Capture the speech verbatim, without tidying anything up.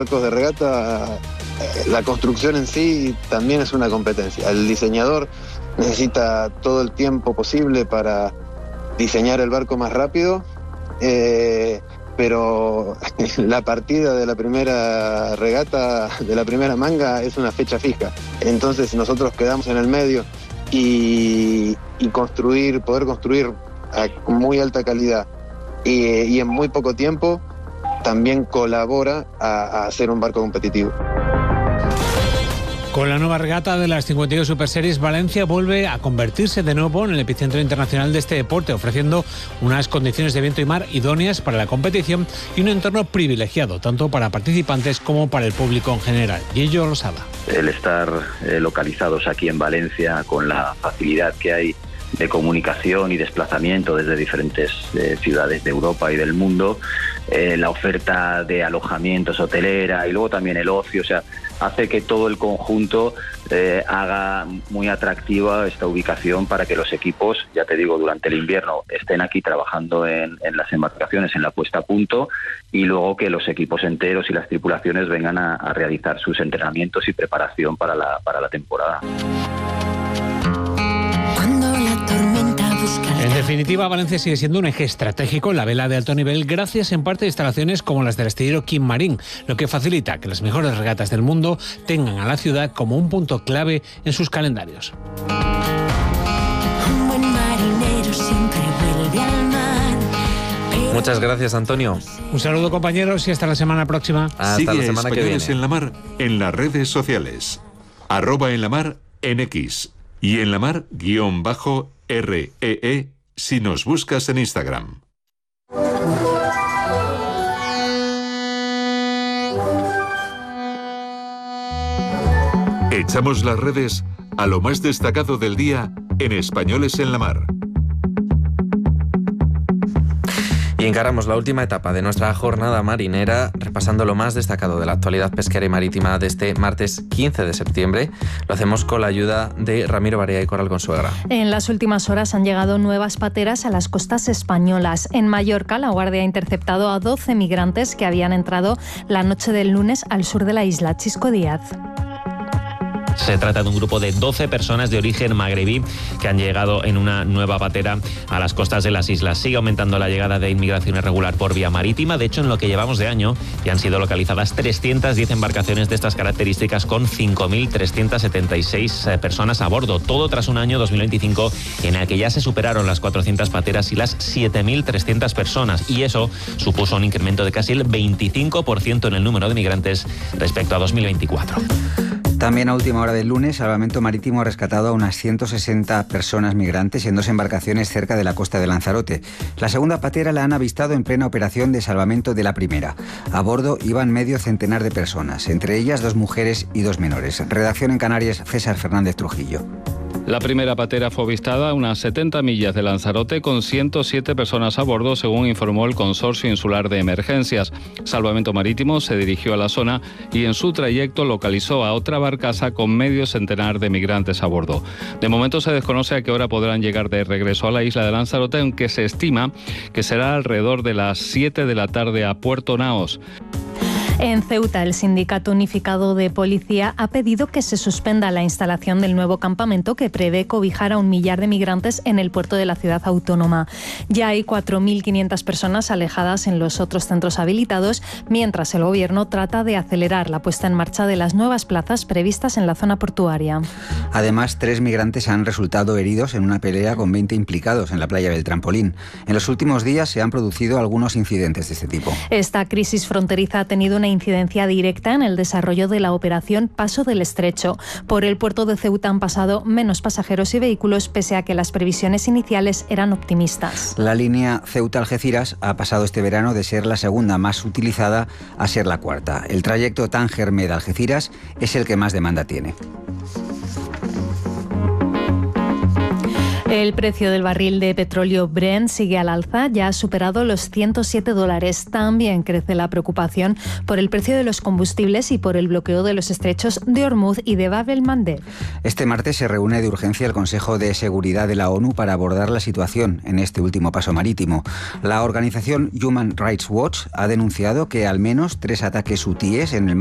barcos de regata, eh, la construcción en sí también es una competencia. El diseñador necesita todo el tiempo posible para diseñar el barco más rápido, eh, pero la partida de la primera regata, de la primera manga, es una fecha fija. Entonces nosotros quedamos en el medio y, y construir, poder construir a muy alta calidad y, y en muy poco tiempo también colabora a, a hacer un barco competitivo. Con la nueva regata de las cincuenta y dos Super Series, Valencia vuelve a convertirse de nuevo en el epicentro internacional de este deporte, ofreciendo unas condiciones de viento y mar idóneas para la competición y un entorno privilegiado, tanto para participantes como para el público en general. Guillo Rosada. El estar eh, localizados aquí en Valencia, con la facilidad que hay de comunicación y desplazamiento desde diferentes eh, ciudades de Europa y del mundo, eh, la oferta de alojamientos hotelera y luego también el ocio, o sea, hace que todo el conjunto eh, haga muy atractiva esta ubicación para que los equipos, ya te digo, durante el invierno estén aquí trabajando en, en las embarcaciones, en la puesta a punto, y luego que los equipos enteros y las tripulaciones vengan a, a realizar sus entrenamientos y preparación para la, para la temporada. En definitiva, Valencia sigue siendo un eje estratégico en la vela de alto nivel, gracias en parte a instalaciones como las del astillero Quim Marín, lo que facilita que las mejores regatas del mundo tengan a la ciudad como un punto clave en sus calendarios. Un buen marinero siempre vuelve al mar. Muchas gracias, Antonio. Un saludo, compañeros, y hasta la semana próxima. Hasta Sigue la semana que viene. en la Mar en las redes sociales. Arroba en la Mar en X y en la Mar guión bajo R E E si nos buscas en Instagram. Echamos las redes a lo más destacado del día en Españoles en la Mar. Y encaramos la última etapa de nuestra jornada marinera, repasando lo más destacado de la actualidad pesquera y marítima de este martes quince de septiembre. Lo hacemos con la ayuda de Ramiro Barea y Coral Consuegra. En las últimas horas han llegado nuevas pateras a las costas españolas. En Mallorca, la Guardia ha interceptado a doce migrantes que habían entrado la noche del lunes al sur de la isla. Chisco Díaz. Se trata de un grupo de doce personas de origen magrebí que han llegado en una nueva patera a las costas de las islas. Sigue aumentando la llegada de inmigración irregular por vía marítima. De hecho, en lo que llevamos de año ya han sido localizadas trescientas diez embarcaciones de estas características con cinco mil trescientas setenta y seis personas a bordo. Todo tras un año dos mil veinticinco en el que ya se superaron las cuatrocientas pateras y las siete mil trescientas personas. Y eso supuso un incremento de casi el veinticinco por ciento en el número de migrantes respecto a dos mil veinticuatro. También a última hora del lunes, Salvamento Marítimo ha rescatado a unas ciento sesenta personas migrantes en dos embarcaciones cerca de la costa de Lanzarote. La segunda patera la han avistado en plena operación de salvamento de la primera. A bordo iban medio centenar de personas, entre ellas dos mujeres y dos menores. Redacción en Canarias, César Fernández Trujillo. La primera patera fue avistada a unas setenta millas de Lanzarote con ciento siete personas a bordo, según informó el Consorcio Insular de Emergencias. Salvamento Marítimo se dirigió a la zona y en su trayecto localizó a otra barcaza con medio centenar de migrantes a bordo. De momento se desconoce a qué hora podrán llegar de regreso a la isla de Lanzarote, aunque se estima que será alrededor de las siete de la tarde a Puerto Naos. En Ceuta, el Sindicato Unificado de Policía ha pedido que se suspenda la instalación del nuevo campamento que prevé cobijar a un millar de migrantes en el puerto de la ciudad autónoma. Ya hay cuatro mil quinientas personas alejadas en los otros centros habilitados, mientras el Gobierno trata de acelerar la puesta en marcha de las nuevas plazas previstas en la zona portuaria. Además, tres migrantes han resultado heridos en una pelea con veinte implicados en la playa del Trampolín. En los últimos días se han producido algunos incidentes de este tipo. Esta crisis fronteriza ha tenido una incidencia directa en el desarrollo de la operación Paso del Estrecho. Por el puerto de Ceuta han pasado menos pasajeros y vehículos, pese a que las previsiones iniciales eran optimistas. La línea Ceuta-Algeciras ha pasado este verano de ser la segunda más utilizada a ser la cuarta. El trayecto Tánger-Med-Algeciras es el que más demanda tiene. El precio del barril de petróleo Brent sigue al alza, ya ha superado los ciento siete dólares. También crece la preocupación por el precio de los combustibles y por el bloqueo de los estrechos de Hormuz y de Bab el-Mandeb. Este martes se reúne de urgencia el Consejo de Seguridad de la ONU para abordar la situación en este último paso marítimo. La organización Human Rights Watch ha denunciado que al menos tres ataques hutíes en el